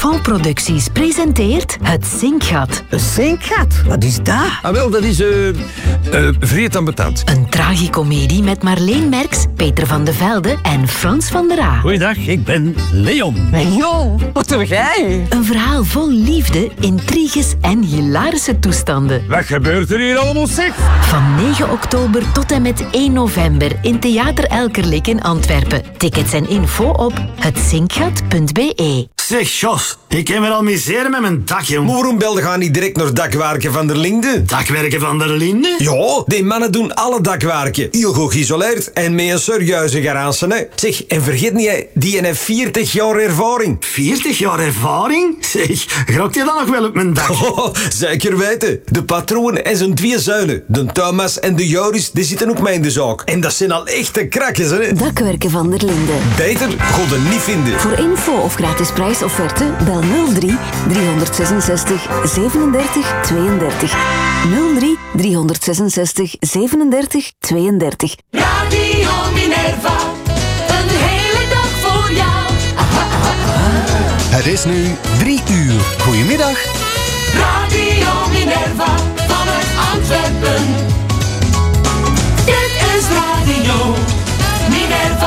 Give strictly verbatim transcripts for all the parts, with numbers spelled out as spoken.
Fondproducties presenteert Het Zinkgat. Een zinkgat? Wat is dat? Ah, wel, dat is uh, uh, vreed ambetant. Een tragicomedie met Marleen Merks, Peter van de Velde en Frans van der Aa. Goeiedag, ik ben Leon. Leon, wat doe jij? Een verhaal vol liefde, intriges en hilarische toestanden. Wat gebeurt er hier allemaal, zeg? Van negen oktober tot en met één november in Theater Elkerlijk in Antwerpen. Tickets en info op het zinkgat punt b e. Zeg, Jos, ik kan me al miseren met mijn dak, jong. Maar waarom belde gaan niet direct naar dakwerken van der Linde? Dakwerken van der Linde? Ja, die mannen doen alle dakwerken. Heel goed geïsoleerd en met een serieuze garage. Hè. Zeg, en vergeet niet, hè, die heeft veertig jaar ervaring. veertig jaar ervaring? Zeg, grokt je dan nog wel op mijn dak? Oh, zeker weten. De patroon en zijn twee zuilen, de Thomas en de Joris, die zitten ook mee in de zaak. En dat zijn al echte krakkers, hè. Dakwerken van der Linde. Beter god er niet vinden. Voor info of gratis prijsofferte bel nul drie driehonderdzesenzestig zevenendertig tweeëndertig. nul drie driehonderdzesenzestig zevenendertig tweeëndertig. Radio Minerva, een hele dag voor jou. Het is nu drie uur. Goedemiddag. Radio Minerva, vanuit Antwerpen. Dit is Radio Minerva.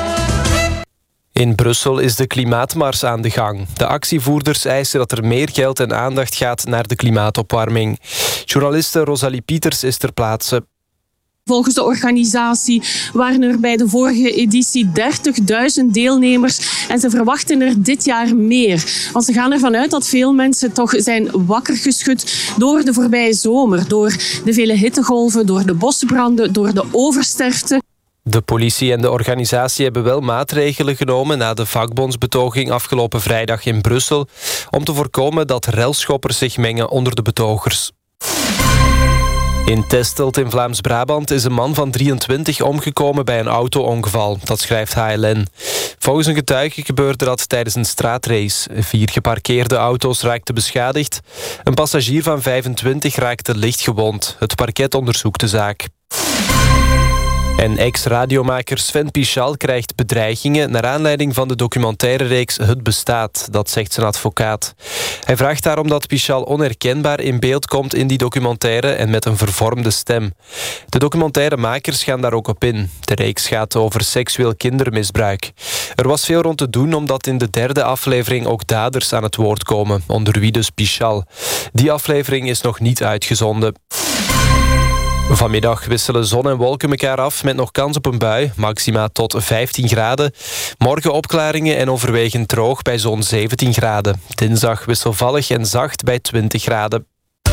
In Brussel is de klimaatmars aan de gang. De actievoerders eisen dat er meer geld en aandacht gaat naar de klimaatopwarming. Journaliste Rosalie Pieters is ter plaatse. Volgens de organisatie waren er bij de vorige editie dertigduizend deelnemers en ze verwachten er dit jaar meer. Want ze gaan ervan uit dat veel mensen toch zijn wakker geschud door de voorbije zomer, door de vele hittegolven, door de bosbranden, door de oversterfte. De politie en de organisatie hebben wel maatregelen genomen na de vakbondsbetoging afgelopen vrijdag in Brussel om te voorkomen dat relschoppers zich mengen onder de betogers. In Testelt in Vlaams-Brabant is een man van drieëntwintig omgekomen bij een auto-ongeval. Dat schrijft H L N. Volgens een getuige gebeurde dat tijdens een straatrace. Vier geparkeerde auto's raakten beschadigd. Een passagier van vijfentwintig raakte licht gewond. Het parket onderzoekt de zaak. En ex-radiomaker Sven Pichal krijgt bedreigingen naar aanleiding van de documentaire-reeks Het Bestaat, dat zegt zijn advocaat. Hij vraagt daarom dat Pichal onherkenbaar in beeld komt in die documentaire en met een vervormde stem. De documentairemakers gaan daar ook op in. De reeks gaat over seksueel kindermisbruik. Er was veel rond te doen omdat in de derde aflevering ook daders aan het woord komen, onder wie dus Pichal. Die aflevering is nog niet uitgezonden. Vanmiddag wisselen zon en wolken elkaar af met nog kans op een bui, maxima tot vijftien graden. Morgen opklaringen en overwegend droog bij zo'n zeventien graden. Dinsdag wisselvallig en zacht bij twintig graden.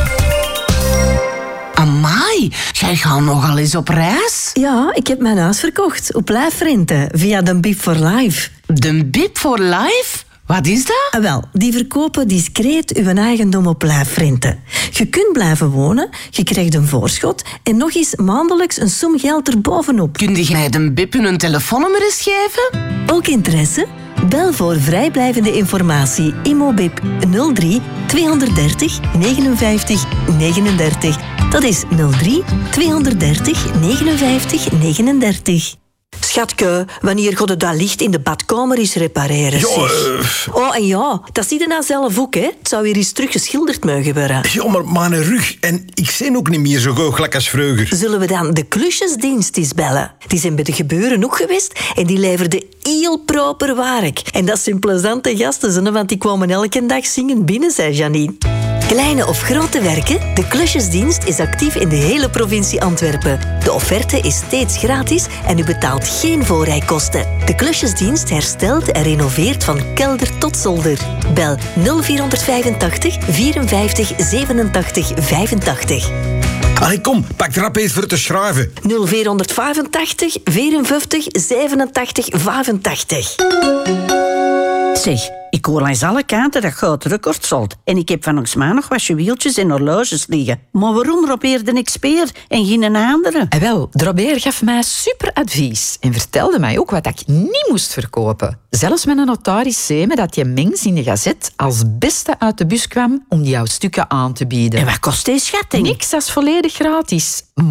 Amai, jij gaat nogal eens op reis? Ja, ik heb mijn huis verkocht op lijfrente via de Bip for Life. De Bip for Life? Wat is dat? Ah, wel, die verkopen discreet uw eigendom op lijfrente. Je kunt blijven wonen, je krijgt een voorschot en nog eens maandelijks een som geld erbovenop. Kun je mij de Bip hun telefoonnummer eens geven? Ook interesse? Bel voor vrijblijvende informatie Immobip nul drie tweehonderddertig negenenvijftig negenendertig. Dat is nul drie tweehonderddertig negenenvijftig negenendertig. Schatke, wanneer god dat licht in de badkamer is repareren? Ja, uh... Oh, en ja, dat zie je nou zelf ook, hè? Het zou weer eens terug geschilderd mogen worden. Ja, maar mijn rug en ik zie ook niet meer zo goochelijk als vroeger. Zullen we dan de klusjesdienst eens bellen? Die zijn bij de gebeuren ook geweest en die leverden heel proper werk. En dat zijn plezante gasten, want die kwamen elke dag zingen binnen, zei Janine. Kleine of grote werken, de klusjesdienst is actief in de hele provincie Antwerpen. De offerte is steeds gratis en u betaalt geen voorrijkosten. De klusjesdienst herstelt en renoveert van kelder tot zolder. Bel nul vierhonderdvijfentachtig vierenvijftig zevenentachtig vijfentachtig. Allee, kom, pak rap eens voor te schrijven. nul vierhonderdvijfentachtig vierenvijftig zevenentachtig vijfentachtig. Zeg, ik hoor langs alle kanten dat goud record zult. En ik heb van ons maar nog wat juweeltjes en horloges liggen. Maar waarom dropeerde een expert en geen een andere? En wel, Robert gaf mij super advies en vertelde mij ook wat ik niet moest verkopen. Zelfs met een notaris zei me dat je mengs in de gazet als beste uit de bus kwam om jouw stukken aan te bieden. En wat kost deze schatting? Niks, dat is volledig gratis.